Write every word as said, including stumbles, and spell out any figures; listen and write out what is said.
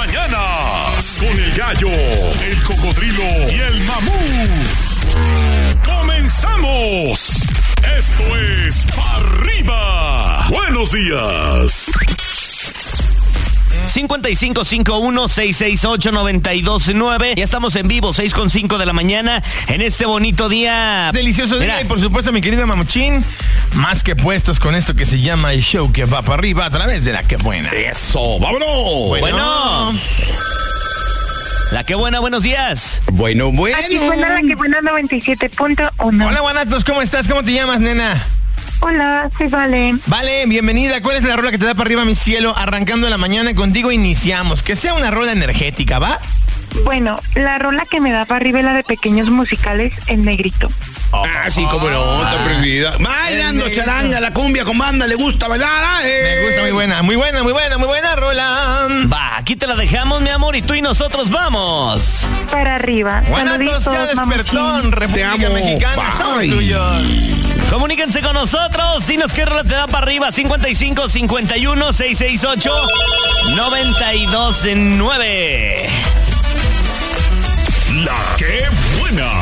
mañanas. Con el gallo, el cocodrilo y el mamú. ¡Comenzamos! Esto es Pa' Arriba. Buenos días. cincuenta y cinco cincuenta y uno, seiscientos sesenta y ocho, noventa y dos nueve. Ya estamos en vivo, seis con cinco de la mañana, en este bonito día. Delicioso Mira. día y por supuesto, mi querida Mamuchín, más que puestos con esto que se llama el show que va para arriba a través de la que buena. Eso, vámonos. Bueno. bueno. La que buena, buenos días. Bueno, bueno. Aquí suena la que buena noventa y siete punto uno. Hola, Guanatos, ¿cómo estás? ¿Cómo te llamas, nena? Hola, soy Vale. Vale, bienvenida. ¿Cuál es la rola que te da para arriba, mi cielo? Arrancando la mañana contigo iniciamos. Que sea una rola energética, ¿va? Bueno, la rola que me da para arriba es la de Pequeños Musicales, El Negrito. Ah, sí, cómo no, está prendida. Bailando charanga, la cumbia con banda, le gusta bailar. Eh. Me gusta, muy buena, muy buena, muy buena, muy buena rola. Va, aquí te la dejamos, mi amor, y tú y nosotros vamos. Para arriba. Guanatos, ya despertón, República Te amo. Mexicana, Bye. somos tuyos. Comuníquense con nosotros, dinos qué rola te da para arriba. cincuenta y cinco cincuenta y uno, seiscientos sesenta y ocho, noventa y dos nueve. La que buena.